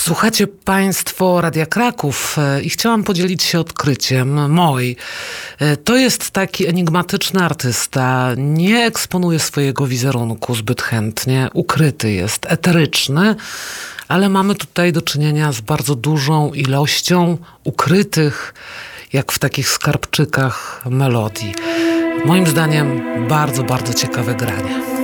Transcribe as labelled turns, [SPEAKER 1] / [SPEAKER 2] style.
[SPEAKER 1] Słuchacie Państwo Radia Kraków i chciałam podzielić się odkryciem Moi. To jest taki enigmatyczny artysta, nie eksponuje swojego wizerunku zbyt chętnie, ukryty jest, eteryczny, ale mamy tutaj do czynienia z bardzo dużą ilością ukrytych, jak w takich skarbczykach, melodii. Moim zdaniem bardzo, bardzo ciekawe granie.